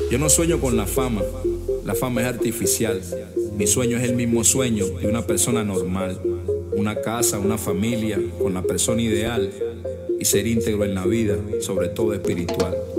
Yo no sueño con la fama es artificial. Mi sueño es el mismo sueño de una persona normal. Una casa, una familia, con la persona ideal y ser íntegro en la vida, sobre todo espiritual.